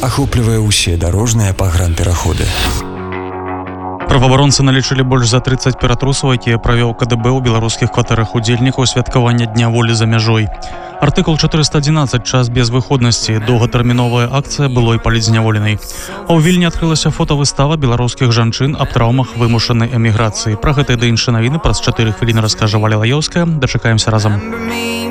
ахоплівае ўсе дарожныя пагранпераходы. Праваабаронцы налічылі больш за 30 ператрусаў, якія правёў КДБ ў беларускіх кватэрах удзельнікаў святкавання Дня волі за мяжой. Артыкул 411 «Час без выходнасці». Доўгатэрміновая акцыя былой палітзняволенай. А ў Вільні адкрылася фотавыстава беларускіх жанчын аб траўмах вымушанай эміграцыі. Пра гэта і да іншыя навіны праз 4 хвіліны раскажа Валя Лаёўская. Дачакаемся разам.